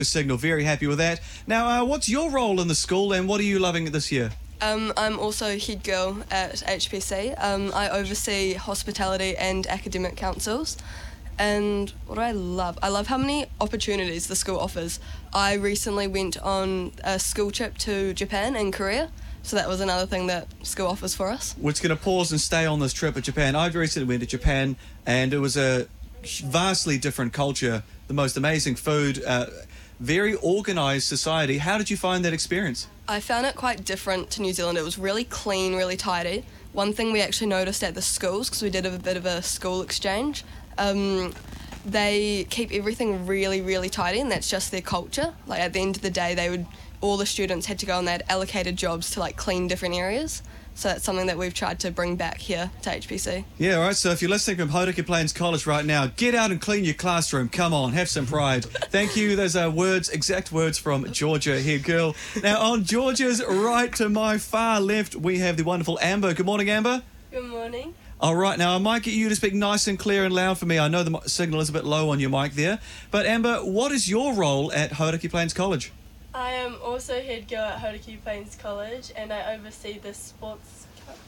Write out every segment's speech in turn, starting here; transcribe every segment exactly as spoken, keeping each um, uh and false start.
Signal, very happy with that. Now, uh, what's your role in the school and what are you loving this year? Um, I'm also head girl at H P C. Um, I oversee hospitality and academic councils. And what do I love? I love how many opportunities the school offers. I recently went on a school trip to Japan and Korea, so that was another thing that school offers for us. We're just going to pause and stay on this trip to Japan. I recently went to Japan and it was a vastly different culture, the most amazing food, uh, very organised society. How did you find that experience? I found it quite different to New Zealand. It was really clean, really tidy. One thing we actually noticed at the schools, because we did a bit of a school exchange, um, they keep everything really, really tidy, and that's just their culture. Like at the end of the day, they would, all the students had to go and they had allocated jobs to like clean different areas. So that's something that we've tried to bring back here to H P C. Yeah, all right. So if you're listening from Hauraki Plains College right now, get out and clean your classroom. Come on, have some pride. Thank you. Those are words, exact words from Georgia, head girl. Now, on Georgia's right to my far left, we have the wonderful Amber. Good morning, Amber. Good morning. All right, now I might get you to speak nice and clear and loud for me. I know the signal is a bit low on your mic there. But Amber, what is your role at Hauraki Plains College? I am also head girl at Hauraki Plains College and I oversee the sports.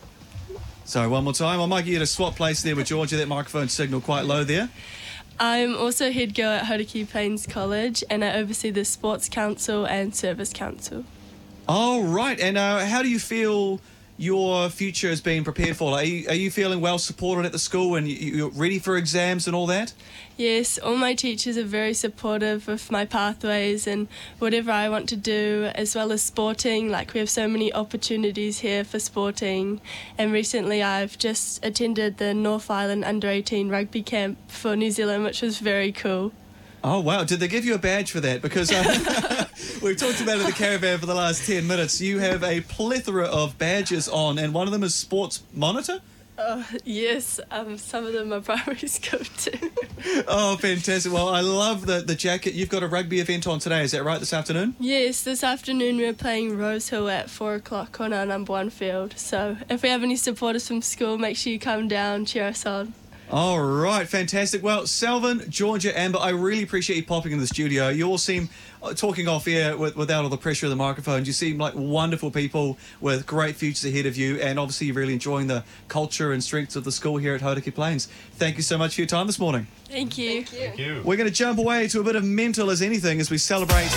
Sorry, one more time. I might get you to swap place there with Georgia. That microphone signal quite low there. I'm also head girl at Hauraki Plains College and I oversee the sports council and service council. All right, and uh, how do you feel your future is being prepared for? Are you, are you feeling well supported at the school and you, you're ready for exams and all that? Yes, all my teachers are very supportive of my pathways and whatever I want to do, as well as sporting. Like we have so many opportunities here for sporting, and recently I've just attended the North Island under eighteen rugby camp for New Zealand, which was very cool. Oh, wow. Did they give you a badge for that? Because uh, we've talked about it in the caravan for the last ten minutes. You have a plethora of badges on, and one of them is Sports Monitor? Uh, yes, um, some of them are primary school too. Oh, fantastic. Well, I love the, the jacket. You've got a rugby event on today, is that right, this afternoon? Yes, this afternoon we're playing Rosehill at four o'clock on our number one field. So if we have any supporters from school, make sure you come down, cheer us on. All right, fantastic. Well, Selvin, Georgia, Amber, I really appreciate you popping in the studio. You all seem, uh, talking off air with, without all the pressure of the microphones, you seem like wonderful people with great futures ahead of you, and obviously you're really enjoying the culture and strengths of the school here at Hauraki Plains. Thank you so much for your time this morning. Thank you. Thank you. Thank you. We're going to jump away to a bit of mental as anything as we celebrate